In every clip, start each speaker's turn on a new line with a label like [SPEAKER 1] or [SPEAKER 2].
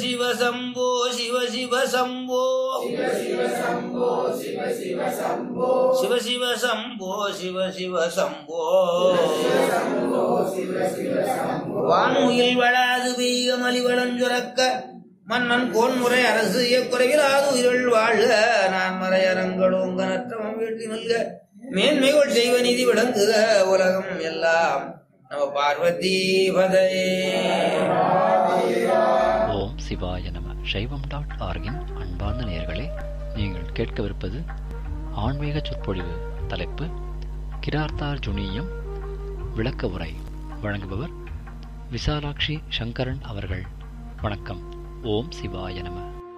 [SPEAKER 1] शिव शंभो शिव शिव शंभो शिव शिव शंभो शिव शिव शंभो शिव शिव शंभो வான்முகில் வளாது பெய்க மலிவளம் சுரக்க மன்னன் கோன்முறை அரசு குறைவிலாது உயிர்கள் வாழ்க நான் மறையரங்களோங்க நற்றமம் வேண்டி நல்க மேன்மைகள் செய்வ நிதி விளங்குக உலகம் எல்லாம் நம பார்வதி பதையே.
[SPEAKER 2] ஓம் சிவாய நம. சைவம்.org-இன் அன்பார்ந்த நேயர்களே, நீங்கள் கேட்கவிருப்பது ஆன்மீக சொற்பொழிவு. தலைப்பு கிரார்த்தார்ஜுனியம் விளக்க உரை. வழங்குபவர் விசாலாட்சி சங்கரன் அவர்கள். வணக்கம். ஓம் சிவாய நம.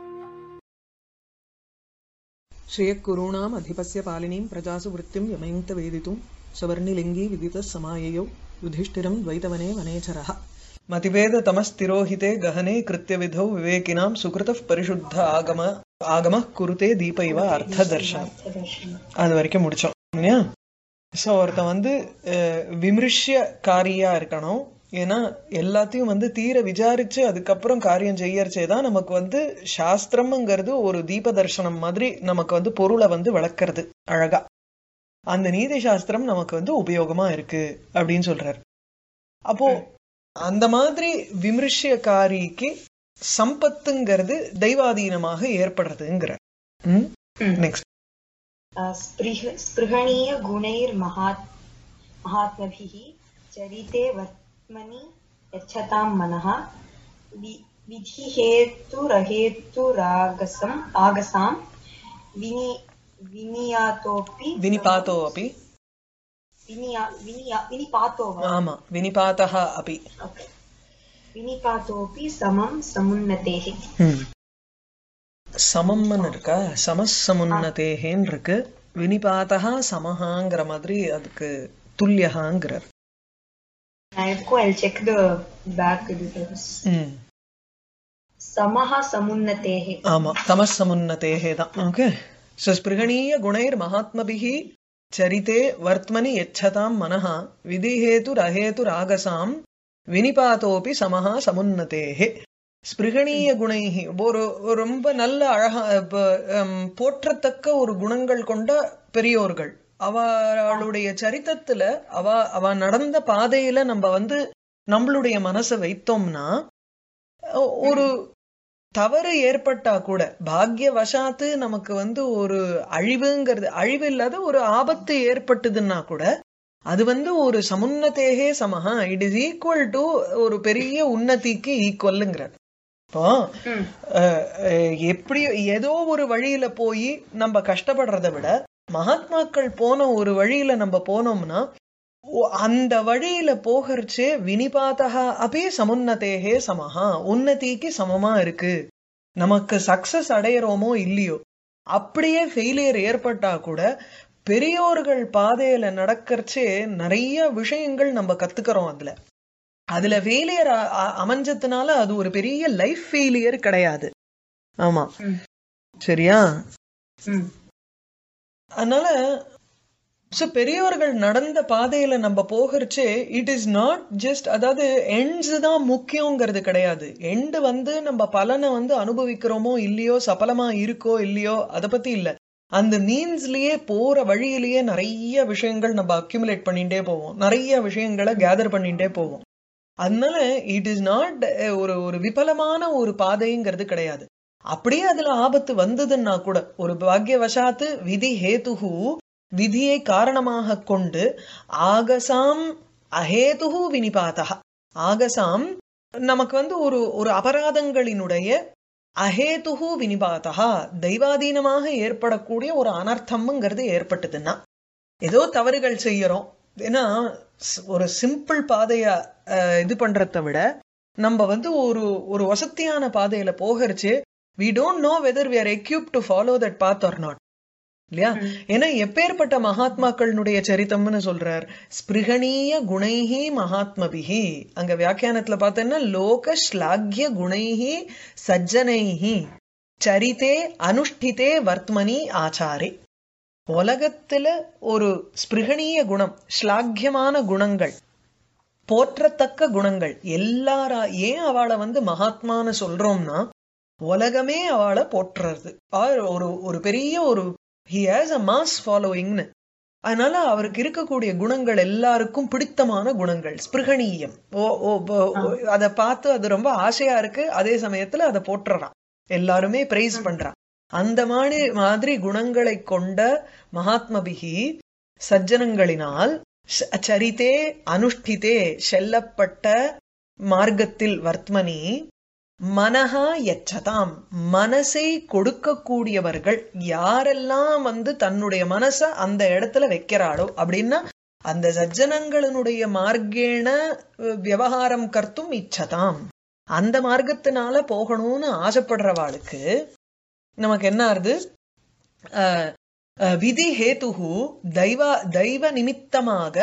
[SPEAKER 3] श्रियकुरूणाम् अधिपस्य पालिनीं प्रजासु वृत्तिं यमयुक्त वेदितुं सवर्णिलिङ्गी विदितः समाययौ युधिष्ठिरं द्वैतवने वनेचरः मतिभेद तमस्तिरोहिते गहने कृत्यविधौ विवेकिनां सुकृतः परिशुद्ध आगमः कुरुते दीप इव अर्थदर्शनम्. அது வரைக்கும் முடிச்சோம் இல்லையா? ஸோ ஒருத்தன் விமர்சியக்காரியா இருக்கணும். ஏன்னா எல்லாத்தையும் தீர விசாரிச்சு அதுக்கப்புறம் காரியம் செய்யறச்சேதான் நமக்கு சாஸ்திரம்ங்கிறது ஒரு தீப தர்சனம் மாதிரி நமக்கு பொருளை விளக்குறது அழகா. அந்த நீதி சாஸ்திரம் நமக்கு உபயோகமா இருக்கு அப்படின்னு சொல்றாரு. அப்போ அந்த மாதிரி விமர்சியக்காரிக்கு சம்பத்துங்கிறது தெய்வாதீனமாக ஏற்படுறதுங்கிறார். நெக்ஸ்ட்
[SPEAKER 4] ஸ்பிருஹணீய குணைர் மகாத்மபிஹி சரிதே வர்த்மனி யச்சதாம் மனஹ விதிஹேதுரஹேதுராகஸம் ஆகஸாம்
[SPEAKER 3] வினிபாதோபி ஆமா வினிபாதஹ அபி
[SPEAKER 4] வினிபாதோபி சமம் சமுன்னதேஹி.
[SPEAKER 3] சமம்னு இருக்கா? சமசமுன்னதேஹேன்னு இருக்கு. வினிபாதஹ சமஹாங்கிற மாதிரி அதுக்கு துல்யஹாங்கிறார்.
[SPEAKER 4] I'll check the back details. சமஹ சமுன்னதேஹே.
[SPEAKER 3] ஆமா தமசமுன்னதேஹே தான். ஓகே. சோ ஸ்பிருஹணீய குணைர் மகாத்மபிஹி சரிதே வர்த்மனி யச்சதாம் மனஹ விதிஹேதுரஹேதுராகஸாம் வினிபாதோபி சமஹா சமுன்னதேஹே. ஸ்பிருஹணீய குணைஹி ஒரு ரொம்ப நல்ல அழகா போற்றத்தக்க ஒரு குணங்கள் கொண்ட பெரியோர்கள். அவளுடைய சரித்திரத்துல அவ நடந்த பாதையில நம்ம நம்மளுடைய மனசை வைத்தோம்னா ஒரு தவறு ஏற்பட்டா கூட பாக்யவசாத்து நமக்கு ஒரு அழிவுங்கிறது அழிவு இல்லாத ஒரு ஆபத்து ஏற்பட்டதுன்னா கூட அது ஒரு சமுன்னதேகே சமஹா இட் இஸ் ஈக்குவல் டு ஒரு பெரிய உன்னதிக்கு ஈக்குவல்ங்கிறார். இப்போ எப்படி ஏதோ ஒரு வழியில போய் நம்ம கஷ்டப்படுறதை விட மகாத்மாக்கள் போன ஒரு வழியில நம்ம போனோம்னா அந்த வழியில போகிறச்சே வினிபாதஹா அப்பே சமுன்னதேகே சமஹா உன்னதிக்கு சமமா இருக்கு. நமக்கு சக்சஸ் அடையறோமோ இல்லையோ, அப்படியே ஃபெயிலியர் ஏற்பட்டா கூட பெரியோர்கள் பாதையில நடக்கிறச்சே நிறைய விஷயங்கள் நம்ம கத்துக்கிறோம். அதுல ஃபெயிலியர் அமைஞ்சதுனால அது ஒரு பெரிய லைஃப் ஃபெயிலியர் கிடையாது. ஆமா சரியா? அதனால பெரியவர்கள் நடந்த பாதையில நம்ம போகிறச்சே இட் இஸ் நாட் ஜஸ்ட் அதாவது எண்ட்ஸ் தான் முக்கியங்கிறது கிடையாது. எண்டு நம்ம பலனை அனுபவிக்கிறோமோ இல்லையோ, சபலமா இருக்கோ இல்லையோ அதை பத்தி இல்ல. அந்த மீன்ஸ்லயே போற வழியிலேயே நிறைய விஷயங்கள் நம்ம அக்யூமுலேட் பண்ணிட்டே போவோம், நிறைய விஷயங்களை கேதர் பண்ணிட்டே போவோம். அதனால இட் இஸ் நாட் ஒரு விபலமான ஒரு பாதைங்கிறது கிடையாது. அப்படியே அதுல ஆபத்து வந்ததுன்னா கூட ஒரு பாக்யவசாத்து விதி ஹேதுஹு விதியை காரணமாக கொண்டு ஆகசாம் அஹேதுஹு வினிபாதஹ ஆகசாம் நமக்கு ஒரு அபராதங்களினுடைய அஹேதுஹு வினிபாதஹா தெய்வாதீனமாக ஏற்படக்கூடிய ஒரு அனர்த்தம்ங்கிறது ஏற்பட்டதுன்னா ஏதோ தவறுகள் செய்யறோம். ஏன்னா ஒரு சிம்பிள் பாதைய இது பண்றதை விட நம்ம ஒரு வசதியான பாதையில போகிறச்சு we don't know whether we are equipped to follow that path or not. இல்லையா? ஏன்னா எப்பேற்பட்ட மகாத்மாக்களுடைய சரித்தம்னு சொல்றார். ஸ்பிருஹணீய குணைஹி மகாத்மபிஹி. அங்க வியாக்கியானத்துல பார்த்தேன்னா லோக ஸ்லாக்ய குணைஹி சஜ்ஜனைஹி சரிதே அனுஷ்டிதே வர்த்மனி ஆச்சாரே. உலகத்துல ஒரு ஸ்பிருஹணீய குணம், ஸ்லாக்கியமான குணங்கள், போற்றத்தக்க குணங்கள் ஏன் அவளை மகாத்மான்னு சொல்றோம்னா உலகமே அவளை போற்றுறது. ஒரு ஒரு பெரிய ஒரு he has a mass followingன்னு. அதனால அவருக்கு இருக்கக்கூடிய குணங்கள் எல்லாருக்கும் பிடித்தமான குணங்கள். ஸ்பிருகணீயம். அதை பார்த்து அது ரொம்ப ஆசையா இருக்கு, அதே சமயத்துல அதை போற்றுறான், எல்லாருமே பிரைஸ் பண்றான். அந்த மாதிரி குணங்களை கொண்ட மகாத்மபிகி சஜ்ஜனங்களினால் சரிதே அனுஷ்டிதே செல்லப்பட்ட மார்க்கத்தில் வர்த்மனி மனஹா யச்சதாம் மனசை கொடுக்கக்கூடியவர்கள் யாரெல்லாம் தன்னுடைய மனச அந்த இடத்துல வைக்கிறாளோ அப்படின்னா அந்த சஜ்ஜனங்களினுடைய மார்க்கேண விவகாரம் கர்த்தும் இச்சதாம் அந்த மார்க்கத்தினால போகணும்னு ஆசைப்படுறவாளுக்கு நமக்கு என்ன ஆறுது? விதி ஹேதுஹு தெய்வ நிமித்தமாக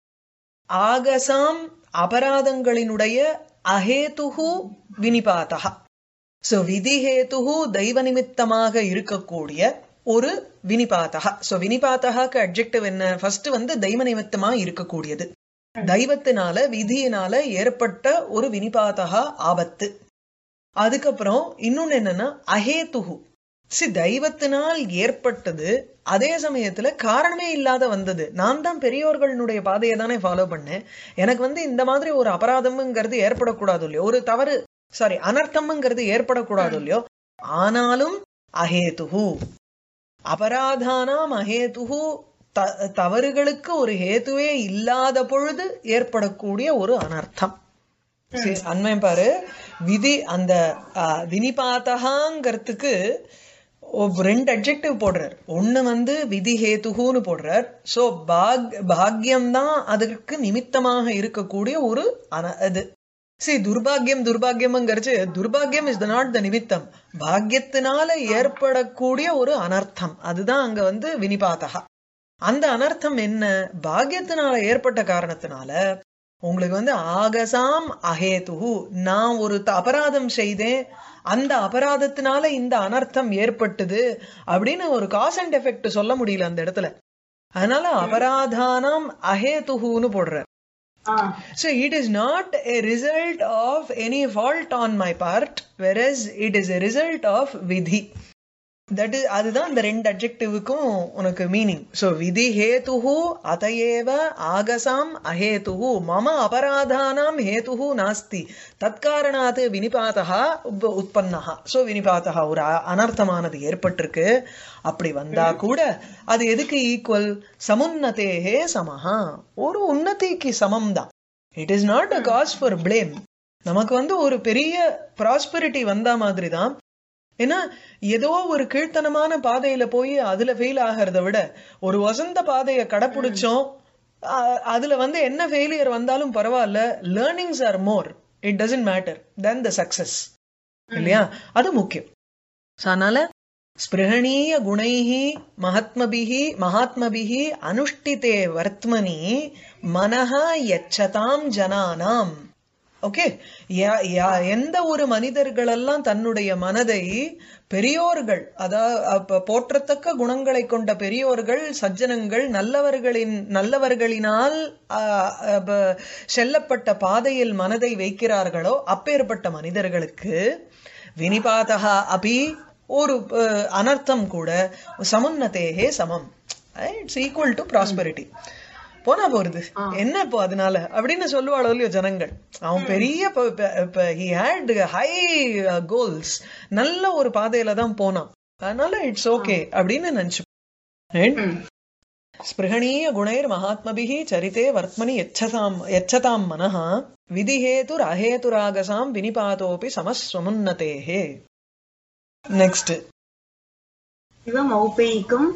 [SPEAKER 3] ஆகசாம் அபராதங்களினுடைய அஹேதுஹு வினிபாதஹ. சோ விதிஹேதுஹு தெய்வ நிமித்தமாக இருக்கக்கூடிய ஒரு வினிபாதஹ. சோ வினிபாதஹாக்கு அட்ஜெக்டிவ் என்ன? ஃபர்ஸ்ட் தெய்வ நிமித்தமா இருக்கக்கூடியது, தெய்வத்தினால விதியினால ஏற்பட்ட ஒரு வினிபாதஹா ஆபத்து. அதுக்கப்புறம் இன்னொன்னு என்னன்னா அஹேதுஹு, தெய்வத்தினால் ஏற்பட்டது, அதே சமயத்துல காரணமே இல்லாத வந்தது. நான் தான் பெரியோர்களுடைய பாதையை தானே ஃபாலோ பண்ணேன், எனக்கு இந்த மாதிரி ஒரு அபராதம்ங்கிறது ஏற்படக்கூடாது இல்லையோ, ஒரு தவறு அனர்த்தம்ங்கிறது ஏற்படக்கூடாது இல்லையோ. ஆனாலும் அஹேதுஹு அபராதானாம் அஹேதுஹு தவறுகளுக்கு ஒரு ஹேதுவே இல்லாத பொழுது ஏற்படக்கூடிய ஒரு அனர்த்தம். அண்மையும் பாரு, விதி அந்த வினிபாதகாங்கிறதுக்கு ரெண்டு அட்ஜெக்டிவ் போடுறார். ஒண்ணு விதி ஹேதுன்னு போடுறார். சோ பாக்யம்தான் அதற்கு நிமித்தமாக இருக்கக்கூடிய ஒரு இது. துர்பாகியம்ங்கிறச்சு துர்பாகியம் இஸ் நாட் த நிமித்தம், பாக்யத்தினால ஏற்படக்கூடிய ஒரு அனர்த்தம், அதுதான் அங்க வினிபாதகா. அந்த அனர்த்தம் என்ன? பாக்யத்தினால ஏற்பட்ட காரணத்தினால உங்களுக்கு ஆகசாம் அஹேதுஹு, நான் ஒரு அபராதம் செய்தேன், அந்த அபராதத்தினால இந்த அனர்த்தம் ஏற்பட்டது அப்படின்னு ஒரு காஸ் அண்ட் எஃபெக்ட் சொல்ல முடியல அந்த இடத்துல. அதனால அபராதானாம் அஹேதுஹுன்னு போடுற. So it is not a result of any fault on my part, whereas it is a result of vidhi. அதுதான் இந்த ரெண்டு அட்ஜெக்டிவுக்கும் உனக்கு மீனிங். சோ விதி ஹேதுஹு அதையேவ ஆகசாம் அஹேதுஹு மம அபராதானாம் ஹேதுஹு நாஸ்தி தத்காரணாத் வினிபாதஹா உற்பன்னஹா. சோ வினிபாதஹா ஒரு அனர்த்தமானது ஏற்பட்டிருக்கு, அப்படி வந்தா கூட அது எதுக்கு ஈக்குவல்? சமுன்னதேஹே சமஹா, ஒரு உன்னதிக்கு சமம் தான். It is not a cause for blame. நமக்கு ஒரு பெரிய ப்ராஸ்பெரிட்டி வந்தா மாதிரி தான். ஏன்னா ஏதோ ஒரு கீழ்த்தனமான பாதையில போய் அதுல ஃபெயில் ஆகிறத விட ஒரு வசந்த பாதையை கடைப்பிடிச்சோம், அதுல என்ன ஃபெயிலியர் வந்தாலும் பரவாயில்ல, learnings R more, it doesn't matter then the success இல்லையா? அது முக்கியம். அதனால ஸ்பிருஹணீய குணைஹி மகாத்மபிஹி அனுஷ்டிதே வர்த்மனி மனஹா யச்சதாம் ஜனானாம். ஓகே, எந்த ஒரு மனிதர்களெல்லாம் தன்னுடைய மனதை பெரியோர்கள், அதாவது போற்றத்தக்க குணங்களை கொண்ட பெரியோர்கள் சஜ்ஜனங்கள் நல்லவர்களினால் செல்லப்பட்ட பாதையில் மனதை வைக்கிறார்களோ அப்பேற்பட்ட மனிதர்களுக்கு வினிபாதகா அபி ஒரு அனர்த்தம் கூட சமுன்னதேஹே சமம், இட்ஸ் ஈக்குவல் டு ப்ராஸ்பெரிட்டி. போனா போறது என்ன இப்போ அதனால அப்படின்னு சொல்லுவாளோ இல்லையோ ஜனங்கள். அவன் பெரிய he had high goals, நல்ல ஒரு பாதையில தான் போனான், அதனால இட்ஸ் ஓகே அப்படின்னு நினைச்சு. ஸ்பிருஹணீய குணைர் மகாத்மபிஹி சரிதே வர்த்மனி யச்சதாம் மனஹா விதிஹேதுர் அஹேதுராகசாம் வினிபாதோபி சமஸ்வமுன்னதேஹே. நெக்ஸ்ட்
[SPEAKER 4] இவம் ஔபேயிகம்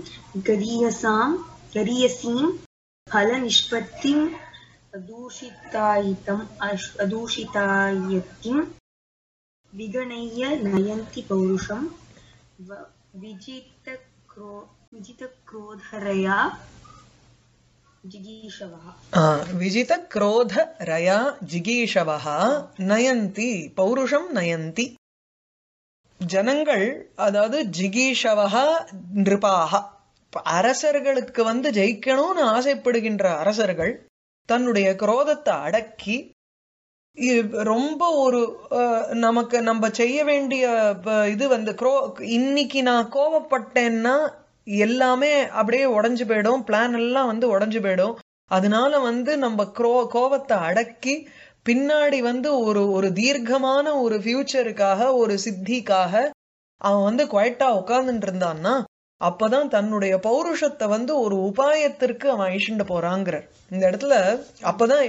[SPEAKER 4] கரியசீம் फल निष्पत्तिं अदूषितायतिं विगणय्य नयन्ति पौरुषं विजितक्रोधरया जिगीषवः.
[SPEAKER 3] विजितक्रोधरया जिगीषवः नयन्ति पौरुषं नयन्ति. ஜனங்கள், அதாவது ஜிகீஷவஹ நிருபாஹ, அரசர்களுக்கு ஜெயிக்கணும்னு ஆசைப்படுகின்ற அரசர்கள் தன்னுடைய குரோதத்தை அடக்கி ரொம்ப ஒரு நமக்கு நம்ம செய்ய வேண்டிய இது வந்து இன்னைக்கு நான் கோவப்பட்டேன்னா எல்லாமே அப்படியே உடைஞ்சு போயிடும், பிளான் எல்லாம் வந்து உடைஞ்சு போயிடும். அதனால வந்து நம்ம கோவத்தை அடக்கி பின்னாடி வந்து ஒரு தீர்க்கமான ஒரு ஃபியூச்சருக்காக ஒரு சித்திக்காக அவன் வந்து குவைட்டா உட்கார்ந்துட்டு இருந்தான்னா அப்பதான் தன்னுடைய பௌருஷத்தை வந்து ஒரு உபாயத்திற்கு அவன் ஐஷண்டு போறாங்கிறார் இந்த இடத்துல. அப்பதான்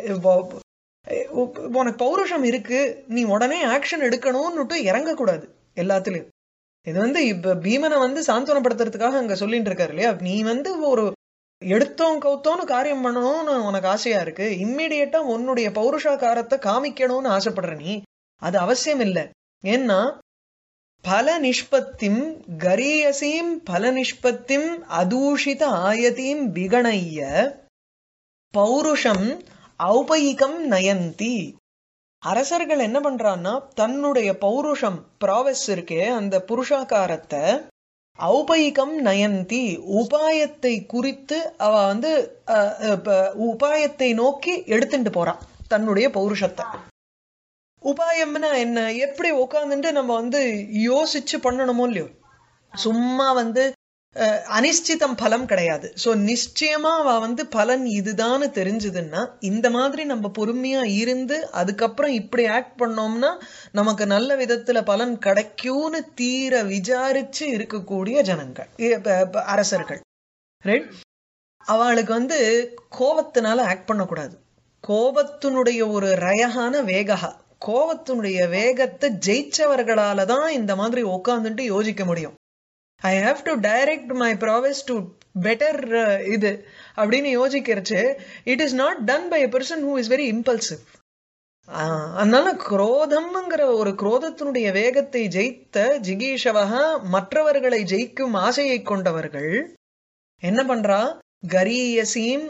[SPEAKER 3] உனக்கு பௌருஷம் இருக்கு, நீ உடனே ஆக்ஷன் எடுக்கணும்னுட்டு இறங்கக்கூடாது எல்லாத்துலயும். இது வந்து இப்ப பீமனை வந்து சாந்தனப்படுத்துறதுக்காக அங்க சொல்லிட்டு இருக்காரு இல்லையா, நீ வந்து ஒரு எடுத்தோம் கவுத்தோன்னு காரியம் பண்ணணும்னு உனக்கு ஆசையா இருக்கு, இம்மிடியட்டா உன்னுடைய பௌருஷாக்காரத்தை காமிக்கணும்னு ஆசைப்படுற நீ, அது அவசியம் இல்லை. ஏன்னா பல நிஷ்பத்திம் கரியசீம் பல நிஷ்பத்திம் அதூஷித ஆயதீம் விகணைய பௌருஷம் ஔபயிகம் நயந்தி. அரசர்கள் என்ன பண்றான்னா தன்னுடைய பௌருஷம் ப்ராவஸ் இருக்கே அந்த புருஷாக்காரத்தை ஔபயிகம் நயந்தி உபாயத்தை குறித்து அவ வந்து உபாயத்தை நோக்கி எடுத்துட்டு போறான் தன்னுடைய பௌருஷத்தை. உபாயம்னா என்ன, எப்படி உட்காந்துட்டு நம்ம வந்து யோசிச்சு பண்ணணுமோ இல்லையோ, சும்மா வந்து அனிஷ்டிதம் பலம் கிடையாது. சோ நிச்சயமா அவ வந்து பலன் இதுதான்னு தெரிஞ்சதுன்னா இந்த மாதிரி நம்ம பொறுமையா இருந்து அதுக்கப்புறம் இப்படி ஆக்ட் பண்ணோம்னா நமக்கு நல்ல விதத்துல பலன் கிடைக்கும்னு தீர விசாரிச்சு இருக்கக்கூடிய ஜனங்கள் அரசர்கள். ரைட், அவளுக்கு வந்து கோபத்தினால ஆக்ட் பண்ணக்கூடாது. கோபத்தினுடைய ஒரு ரயகான வேகா, கோபத்தினுடைய வேகத்தை ஜெயிச்சவர்களாலதான் இந்த மாதிரி உட்காந்துட்டு யோசிக்க முடியும். I have to direct my prowess to better இது அப்படின்னு யோசிக்கிறச்சு. It is not done by a person who is very impulsive. அதனால குரோதம்ங்கிற ஒரு குரோதத்தினுடைய வேகத்தை ஜெயித்த ஜிகீஷவக மற்றவர்களை ஜெயிக்கும் ஆசையை கொண்டவர்கள் என்ன பண்றா, கரியசீம்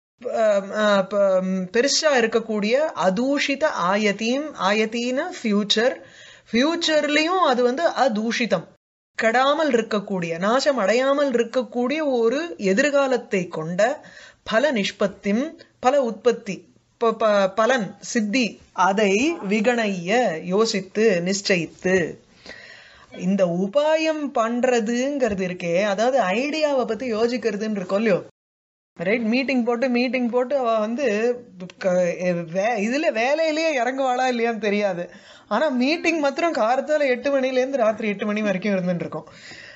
[SPEAKER 3] பெருசா இருக்கக்கூடிய அதூஷித ஆயத்தீம், ஆயத்தீன ஃபியூச்சர், ஃபியூச்சர்லயும் அது வந்து அதூஷிதம் கெடாமல் இருக்கக்கூடிய நாசம் அடையாமல் இருக்கக்கூடிய ஒரு எதிர்காலத்தை கொண்ட பல நிஷ்பத்திம் பல உற்பத்தி பலன் சித்தி அதை விகணைய யோசித்து நிச்சயித்து. இந்த உபாயம் பண்றதுங்கிறது இருக்கே, அதாவது ஐடியாவை பத்தி யோசிக்கிறதுன்னு இருக்கோம் இல்லையோ, ரைட், மீட்டிங் போட்டு அவ வந்து இதுல வேலையிலேயே இறங்குவாளா இல்லையான்னு தெரியாது. ஆனா மீட்டிங் மாத்திரம் காலத்தால 8 மணில இருந்து ராத்திரி 8 மணி வரைக்கும் இருந்துட்டு இருக்கோம்.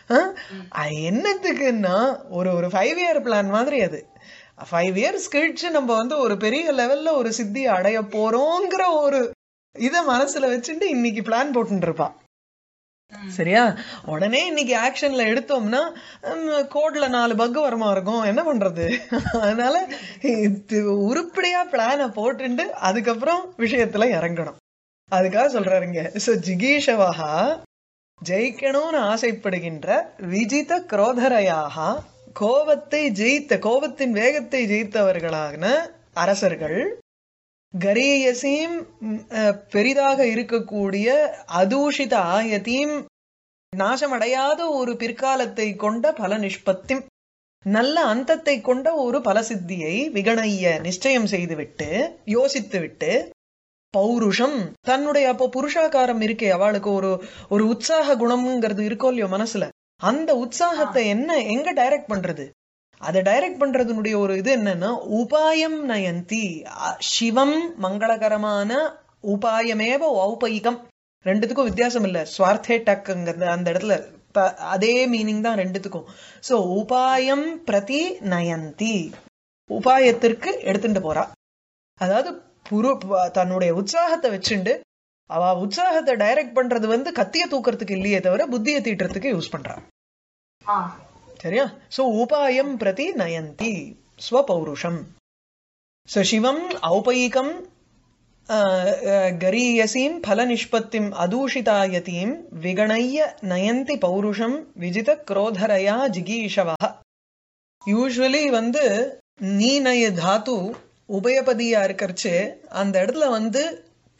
[SPEAKER 3] என்னத்துக்குன்னா ஒரு 5 இயர் பிளான் மாதிரி. அது 5 இயர்ஸ் கழிச்சு நம்ம வந்து ஒரு பெரிய லெவல்ல ஒரு சித்தி அடைய போறோங்கிற ஒரு இத மனசுல வச்சுட்டு இன்னைக்கு பிளான் போட்டு இருப்பா. சரியா, உடனே இன்னைக்கு ஆக்ஷன்ல எடுத்தோம்னா கோட்ல 4 பக் வரமா இருக்கும், என்ன பண்றது? அதனால உருப்படியா பிளான போட்டுட்டு அதுக்கப்புறம் விஷயத்துல இறங்கணும். அதுக்காக சொல்றாருங்க. சோ ஜிகீஷவஹா ஜெயிக்கணும்னு ஆசைப்படுகின்ற விஜித குரோதரையாக கோபத்தை ஜெயித்த கோபத்தின் வேகத்தை ஜெயித்தவர்களான அரசர்கள் கரீயசீம் பெரிதாக இருக்கக்கூடிய அதூஷித ஆயத்தீம் நாசமடையாத ஒரு பிற்காலத்தை கொண்ட பல நிஷ்பத்தி நல்ல அந்தத்தை கொண்ட ஒரு பல சித்தியை விகணைய நிச்சயம் செய்துவிட்டு யோசித்துவிட்டு பௌருஷம் தன்னுடைய அப்போ புருஷாகாரம் இருக்கே, அவளுக்கு ஒரு உற்சாக குணம்ங்கிறது இருக்கோ இல்லையோ மனசுல, அந்த உற்சாகத்தை எங்க டைரக்ட் பண்றது, அதை டைரக்ட் பண்றதுனுடைய ஒரு இது என்னன்னா உபாயம் நயந்தி. சிவம் மங்களகரமான உபாயமேவ ஔபயிகம், ரெண்டுத்துக்கும் வித்தியாசம் இல்ல. ஸ்வார்த்தே டக்குங்கிறது அந்த இடத்துல அதே மீனிங் தான் ரெண்டுத்துக்கும். சோ உபாயம் பிரதி நயந்தி, உபாயத்திற்கு எடுத்துட்டு போறா. அதாவது தன்னுடைய உற்சாகத்தை வச்சுண்டு அவ உற்சாகத்தை டைரக்ட் பண்றது வந்து கத்திய தூக்கிறதுக்கு இல்லையே தவிர புத்தியை தீட்டுறதுக்கு யூஸ் பண்றான். சரியா? சோ உபாயம் பிரதி நயந்தி ஸ்வபௌருஷம். சோ சிவம் ஔபயிகம் கரீயசீம் பல நிஷ்பத்திம் அதூஷிதாயதீம் விகணைய நயந்தி பௌருஷம் விஜித குரோதரையா ஜிகீஷவஹ. யூஸ்வலி வந்து நீநய தாத்து உபயபதியா இருக்கறச்சு அந்த இடத்துல வந்து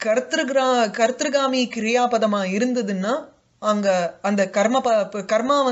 [SPEAKER 3] கர்த்திருகாமி கிரியாபதமா இருந்ததுன்னா அங்க அந்த கர்மா